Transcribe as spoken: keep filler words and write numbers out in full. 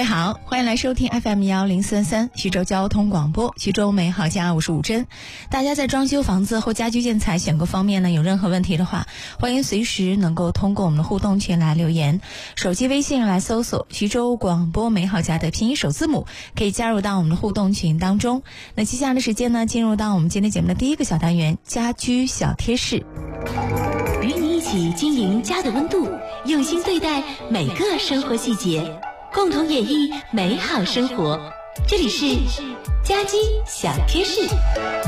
好，欢迎来收听 F M 一零三三徐州交通广播，徐州美好家，我是武珍。大家在装修房子或家居建材选购方面呢，有任何问题的话，欢迎随时能够通过我们的互动群来留言，手机微信来搜索徐州广播美好家的拼音首字母，可以加入到我们的互动群当中。那接下来的时间呢，进入到我们今天节目的第一个小单元，家居小贴士， 与你一起经营家的温度，用心对待每个生活细节，共同演绎美好生活。这里是家居小贴士。